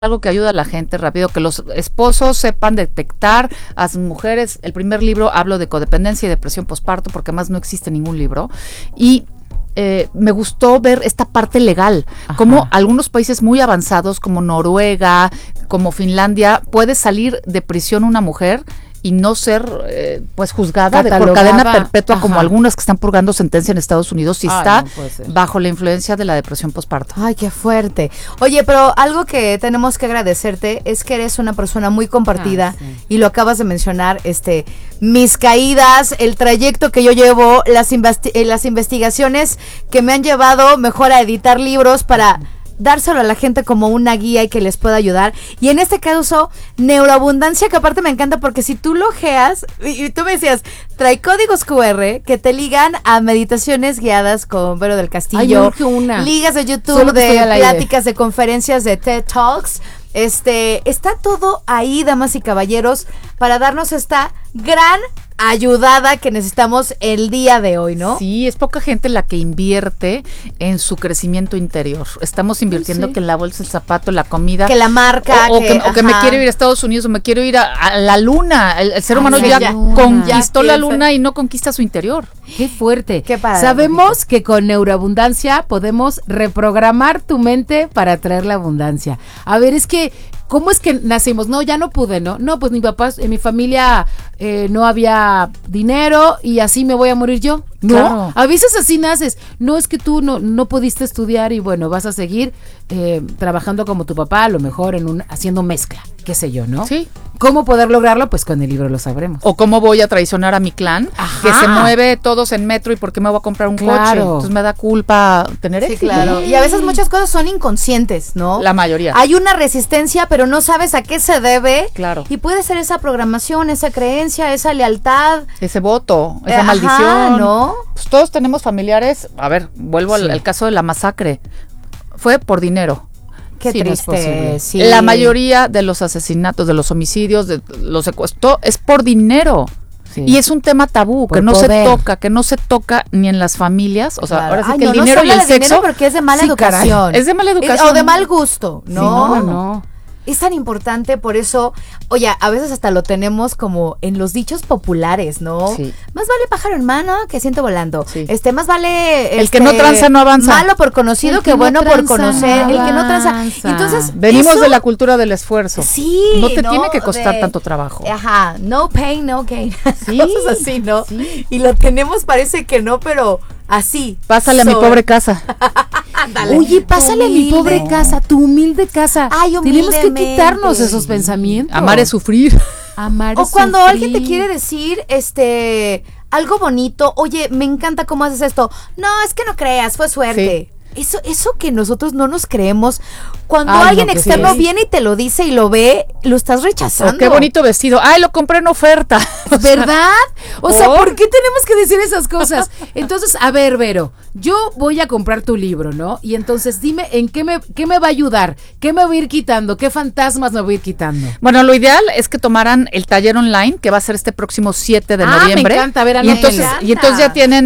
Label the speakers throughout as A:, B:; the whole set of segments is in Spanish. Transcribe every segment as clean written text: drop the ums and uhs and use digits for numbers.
A: algo que ayuda a la gente rápido, que los esposos sepan detectar a sus mujeres. El primer libro hablo de codependencia y depresión posparto, porque además no existe ningún libro. Y me gustó ver esta parte legal, como algunos países muy avanzados, como Noruega, como Finlandia, puede salir de prisión una mujer y no ser pues juzgada por cadena perpetua, como algunas que están purgando sentencia en Estados Unidos, si está bajo la influencia de la depresión posparto.
B: Ay, qué fuerte. Oye, pero algo que tenemos que agradecerte es que eres una persona muy compartida, y lo acabas de mencionar, mis caídas, el trayecto que yo llevo, las investigaciones que me han llevado mejor a editar libros para dárselo a la gente como una guía y que les pueda ayudar. Y en este caso, neuroabundancia, que aparte me encanta porque si tú lo ojeas, y tú me decías, trae códigos QR que te ligan a meditaciones guiadas con Vero del Castillo, ligas de YouTube, de pláticas, de conferencias, de TED Talks. Está todo ahí, damas y caballeros, para darnos esta gran ayudada que necesitamos el día de hoy, ¿no?
A: Sí, es poca gente la que invierte en su crecimiento interior. Estamos invirtiendo que en la bolsa, el zapato, la comida,
B: que la marca,
A: o que me quiero ir a Estados Unidos, o me quiero ir a la luna. El ser humano ya conquistó la luna y no conquista su interior.
C: Qué fuerte.
B: Qué padre.
C: Sabemos que con neuroabundancia podemos reprogramar tu mente para atraer la abundancia. A ver, es que ¿cómo es que nacimos? No, ya no pude, ¿no? No, pues mi papá, en mi familia no había dinero y así me voy a morir yo. No, claro. A veces así naces. No, es que tú no pudiste estudiar y bueno, vas a seguir trabajando como tu papá, a lo mejor haciendo mezcla, qué sé yo, ¿no?
A: Sí.
C: ¿Cómo poder lograrlo? Pues con el libro lo sabremos.
A: O cómo voy a traicionar a mi clan, que se mueve todos en metro, y por qué me voy a comprar un coche. Entonces me da culpa tener éxito.
B: Claro. Y a veces muchas cosas son inconscientes, ¿no?
A: La mayoría.
B: Hay una resistencia, pero no sabes a qué se debe.
A: Claro.
B: Y puede ser esa programación, esa creencia, esa lealtad.
A: Ese voto, esa maldición.
B: ¿No?
A: Pues todos tenemos familiares. A ver, vuelvo al caso de la masacre. Fue por dinero.
B: Qué triste.
A: Sí. La mayoría de los asesinatos, de los homicidios, de los secuestros, es por dinero. Sí. Y es un tema tabú, que no se toca ni en las familias. O sea, ahora sí que el dinero y el sexo.
B: Porque es de mala educación.
A: Es de mala educación.
B: O de mal gusto, ¿no?
C: Sí, no.
B: Es tan importante, por eso, oye, a veces hasta lo tenemos como en los dichos populares, ¿no? Sí. Más vale pájaro en mano que ciento volando. Sí. Más vale
A: el que no tranza no avanza.
B: Malo por conocido que bueno por conocer. El que no tranza. Entonces,
A: venimos de la cultura del esfuerzo.
B: Sí.
A: No te tiene que costar tanto trabajo.
B: Ajá. No pain, no gain. Sí. Cosas así, ¿no? Sí. Y lo tenemos, parece que no, pero así.
A: Pásale a mi pobre casa.
B: Ándale.
C: Oye, pásale a mi pobre casa, tu humilde casa.
B: Ay,
C: tenemos que quitarnos esos pensamientos.
A: Amar es sufrir.
C: Amar
B: es cuando sufrir. Alguien te quiere decir algo bonito, oye, me encanta cómo haces esto. No, es que no creas, fue suerte. Sí. Eso que nosotros no nos creemos, cuando alguien externo viene y te lo dice y lo ve, lo estás rechazando.
A: Qué bonito vestido. Ay, lo compré en oferta.
C: ¿Verdad? O sea, ¿por qué tenemos que decir esas cosas? Entonces, a ver, Vero, yo voy a comprar tu libro, ¿no? Y entonces dime en qué me va a ayudar, qué me voy a ir quitando, qué fantasmas me voy a ir quitando.
A: Bueno, lo ideal es que tomaran el taller online, que va a ser este próximo 7 de noviembre.
C: Me encanta, ver a
A: y entonces ya tienen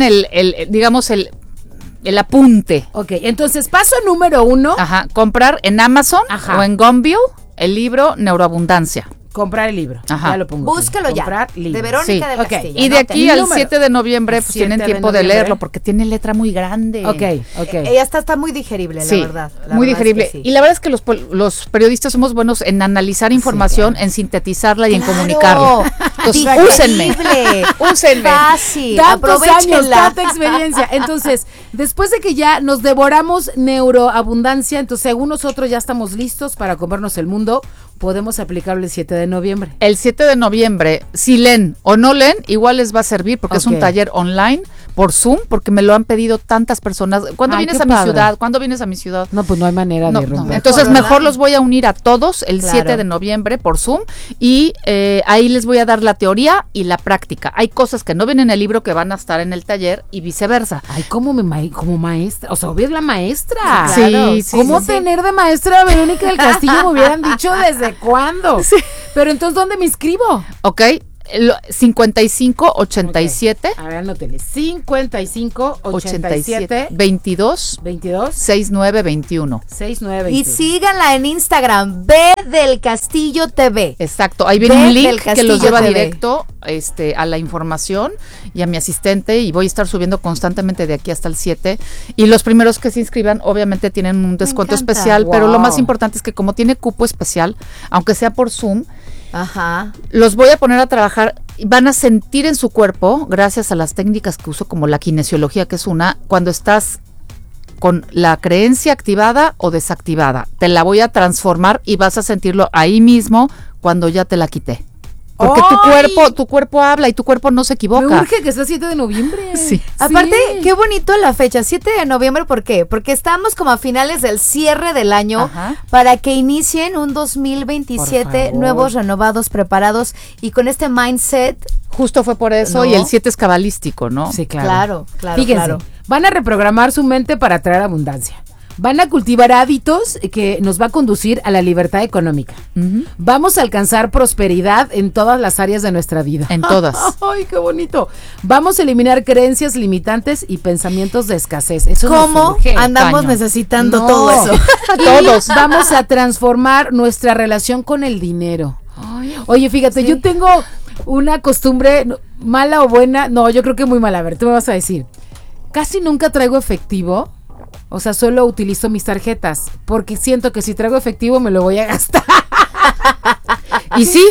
A: el apunte.
C: Ok, entonces paso número 1.
A: Comprar en Amazon o en Gumville el libro Neuroabundancia.
C: Comprar el libro. Ya lo pongo.
B: Búscalo ya. De Verónica del Castillo.
A: Y de aquí al 7 de noviembre pues tienen tiempo de leerlo porque tiene letra muy grande.
B: Ok. Ella está muy digerible, la verdad.
A: Muy digerible. Y la verdad es que los periodistas somos buenos en analizar información, en sintetizarla y en comunicarla. Entonces, úsenme.
B: Fácil.
C: Tantos años, tanta experiencia. Entonces, después de que ya nos devoramos neuroabundancia, entonces según nosotros ya estamos listos para comernos el mundo, podemos aplicarlo el 7 de noviembre.
A: El 7 de noviembre, si leen o no leen, igual les va a servir porque es un taller online por Zoom, porque me lo han pedido tantas personas. ¿Cuándo vienes a mi ciudad? ¿Cuándo vienes a mi ciudad?
C: No, pues no hay manera de romper.
A: No. Entonces mejor los voy a unir a todos el 7 de noviembre por Zoom y ahí les voy a dar la teoría y la práctica. Hay cosas que no vienen en el libro que van a estar en el taller y viceversa.
C: Ay, como maestra, o sea, obvio es la maestra.
A: Sí,
C: ¿Cómo tener de maestra a Verónica del Castillo? Me hubieran dicho desde cuándo. Sí. Pero entonces, ¿dónde me inscribo?
A: Ok. 55 87
C: A ver, anótele. 55 87
A: 22 69 21.
C: 69
B: Y
C: 21.
B: síganla en Instagram, B del Castillo TV.
A: Exacto, ahí viene
B: Ve
A: un
B: del
A: link que los
B: Castillo
A: lleva
B: TV.
A: directo a la información y a mi asistente, y voy a estar subiendo constantemente de aquí hasta el 7, y los primeros que se inscriban obviamente tienen un descuento
B: encanta.
A: especial, pero lo
C: Wow.
A: más importante es que como tiene cupo especial, aunque sea por Zoom,
B: Ajá.
A: los voy a poner a trabajar y van a sentir en su cuerpo, gracias a las técnicas que uso como la kinesiología, que es cuando estás con la creencia activada o desactivada. Te la voy a transformar y vas a sentirlo ahí mismo cuando ya te la quité. Porque
C: ¡Ay!
A: tu cuerpo habla y tu cuerpo no se
C: Me
A: equivoca.
C: urge que sea 7 de noviembre.
A: Sí.
B: Aparte, qué bonito la fecha, 7 de noviembre, ¿por qué? Porque estamos como a finales del cierre del año
A: Ajá.
B: para que inicien un 2027
C: Por favor.
B: nuevos, renovados, preparados y con este mindset.
A: Justo fue por eso,
B: ¿No?
A: y el 7 es cabalístico, ¿no?
C: Sí, claro.
B: Claro,
C: Fíjense,
B: claro.
C: van a reprogramar su mente para atraer abundancia. Van a cultivar hábitos que nos va a conducir a la libertad económica.
A: Ujú.
C: Vamos a alcanzar prosperidad en todas las áreas de nuestra vida.
A: En todas.
C: ¡Ay, qué bonito! Vamos a eliminar creencias limitantes y pensamientos de escasez. Eso nos
B: ¿Cómo
C: urge.
B: andamos
A: Cañón.
B: necesitando
C: No.
B: todo eso?
A: Todos.
C: Vamos a transformar nuestra relación con el dinero. Oye, fíjate, yo tengo una costumbre mala o buena. No, yo creo que muy mala. A ver, tú me vas a decir. Casi nunca traigo efectivo. O sea, solo utilizo mis tarjetas. Porque siento que si traigo efectivo me lo voy a gastar.
A: Y sí.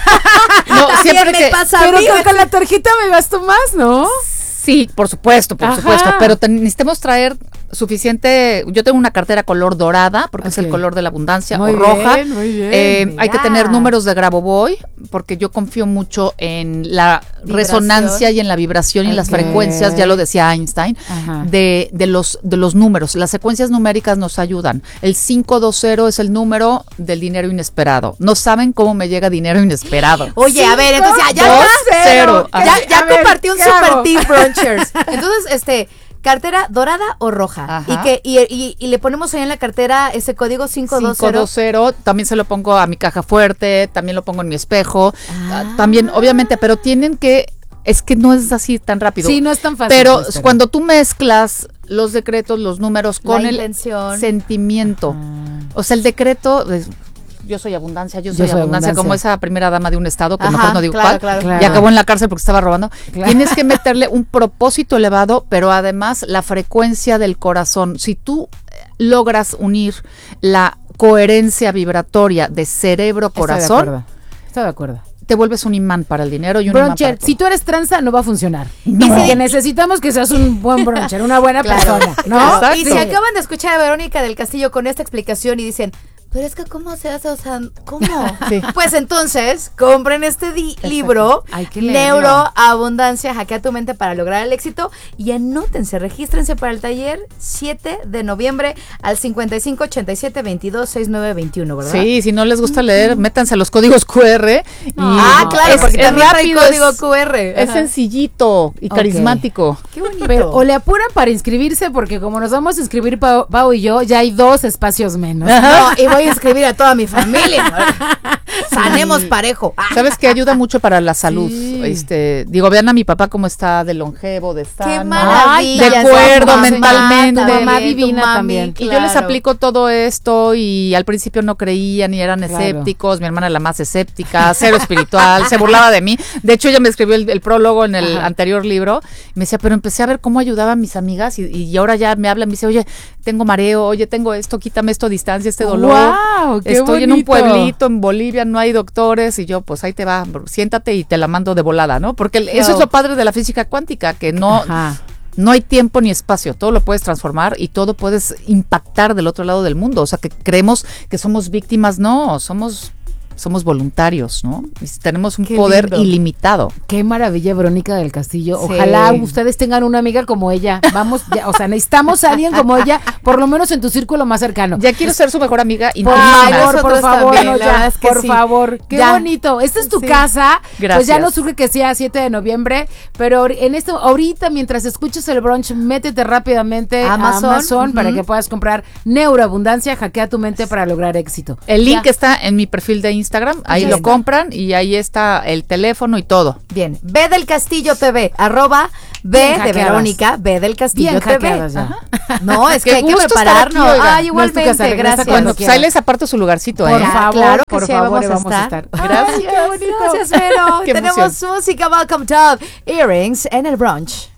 A: No,
B: También
A: siempre
B: me
A: que
B: pasa
C: Pero
B: a mí.
C: con la tarjeta me gasto más, ¿no?
A: Sí, por supuesto,
C: Ajá.
A: pero necesitamos traer suficiente. Yo tengo una cartera color dorada, porque es el
C: Ok.
A: color de la abundancia,
C: Muy
A: o roja.
C: bien, muy bien.
A: Hay que
B: Mira.
A: tener números de Grabovoi, porque yo confío mucho en la
B: Vibración.
A: resonancia y en la vibración y en las
C: Ok.
A: frecuencias, ya lo decía Einstein,
C: Ajá.
A: de los números. Las secuencias numéricas nos ayudan. El 520 es el número del dinero inesperado. No saben cómo me llega dinero inesperado.
B: Oye, a ver, entonces ya
A: 2,
B: está.
A: 0.
B: Ya
C: A ver,
B: compartí un
C: ¿qué
B: super
C: hago?
B: tip, Brunchers. Entonces, cartera dorada o roja.
A: Ajá.
B: Y le ponemos ahí en la cartera ese código 520.
A: 520, también se lo pongo a mi caja fuerte, también lo pongo en mi espejo,
B: Ah.
A: también obviamente, pero tienen que, es que no es así tan rápido.
C: Sí, no es tan fácil.
A: Pero
C: pues,
A: cuando tú mezclas los decretos, los números con
B: La
A: el
B: intención.
A: sentimiento, o sea, el decreto, yo soy abundancia,
C: Yo soy abundancia.
A: como esa primera dama de un estado, que
B: Ajá,
A: mejor no digo
B: claro,
A: cuál,
B: claro.
C: Claro.
A: y acabó en la cárcel porque estaba robando.
C: Claro.
A: Tienes que meterle un propósito elevado, pero además la frecuencia del corazón. Si tú logras unir la coherencia vibratoria de cerebro-corazón,
C: Estoy de acuerdo.
A: te vuelves un imán para el dinero y un imán
C: Broncher,
A: para
C: si tú eres tranza, no va a funcionar.
A: No.
C: Porque necesitamos que seas un buen broncher, una buena persona, ¿no?
A: Exacto.
B: Y si acaban de escuchar a Verónica del Castillo con esta explicación y dicen, pero es que ¿cómo se hace? O sea, ¿cómo?
A: Sí.
B: Pues entonces, compren este libro,
C: Hay que leerlo.
B: Neuroabundancia, Hackea tu mente para lograr el éxito, y anótense, regístrense para el taller 7 de noviembre al 55 87 22 69 21, ¿verdad?
A: Sí, si no les gusta leer, métanse a los códigos QR.
B: Ah, claro, porque también trae
A: rápido,
B: código
A: es-
B: QR.
A: Es
B: Ajá.
A: sencillito y
C: Ok.
A: carismático.
B: Qué bonito.
C: Pero o le apuran para inscribirse, porque como nos vamos a inscribir Pau y yo, ya hay 2 espacios menos.
B: No, y voy a inscribir a toda mi familia. Sanemos parejo.
A: ¿Sabes qué ayuda mucho para la salud?
C: Sí.
A: Digo, vean a mi papá cómo está de longevo, de sano.
B: Qué maravilla.
A: de acuerdo
B: Tu mamá,
A: mentalmente.
B: tu
C: mamá
B: bien,
C: divina
B: tu mami,
C: también.
A: Y yo les
B: claro.
A: aplico todo esto y al principio no creían y eran
C: Claro.
A: escépticos. Mi hermana la más escéptica, cero espiritual, se burlaba de mí. De hecho, ella me escribió el prólogo en el
C: Ajá.
A: anterior libro. Me decía, pero empecé a ver cómo ayudaba a mis amigas y ahora ya me hablan, me dice, oye, tengo mareo, oye, tengo esto, quítame esto a distancia, este dolor.
C: ¡Guau! ¡Qué
A: Estoy en un
C: bonito!
A: pueblito en Bolivia, no hay doctores y yo, pues ahí te va, siéntate y te la mando de volada, ¿no? Porque eso es lo padre de la física cuántica, que
C: Ajá.
A: no hay tiempo ni espacio, todo lo puedes transformar y todo puedes impactar del otro lado del mundo. O sea, que creemos que somos víctimas, no, somos voluntarios, ¿no? Y tenemos un
B: Qué
A: poder
B: lindo.
A: ilimitado.
C: Qué maravilla, Verónica del Castillo.
B: Sí.
C: Ojalá ustedes tengan una amiga como ella. Vamos, ya, o sea, necesitamos a alguien como ella, por lo menos en tu círculo más cercano.
A: Ya quiero ser su mejor amiga y
C: Por
A: no
B: Ay,
C: favor, por
B: nosotros
C: favor,
B: también,
C: no,
B: la
C: ya,
B: verdad es que
C: por
B: sí.
C: favor. Qué
B: Ya.
C: bonito. Esta es tu
B: Sí.
C: casa. Pues
A: Gracias.
C: ya nos surge que sea 7 de noviembre, pero ahorita mientras escuches el brunch, métete rápidamente a
B: Amazon.
C: Amazon para
B: Ujú.
C: que puedas comprar Neuroabundancia, Hackea tu mente para lograr éxito.
A: El link
C: Ya.
A: está en mi perfil de Instagram, ahí
B: Ahí
A: lo
B: está.
A: compran y ahí está el teléfono y todo.
B: Bien, B del Castillo TV, @ B
C: Bien
B: de
C: hackeadas.
B: Verónica, B del Castillo
C: Bien
B: TV.
C: hackeadas ya.
B: No, es que
A: Qué
B: hay que
A: gusto estar
B: prepararnos.
A: aquí, oiga.
B: Ay,
C: No es tu casa,
B: igualmente,
C: regresa
B: gracias.
C: cuando
A: Bueno, pues ahí les aparto su lugarcito,
C: Por
A: ¿eh?
C: favor,
B: claro que
C: por
B: sí,
C: favor,
B: vamos a estar.
A: Gracias.
B: Gracias, Vero.
A: Qué
B: Tenemos
A: emoción.
B: música, Welcome Top, Earrings en el brunch.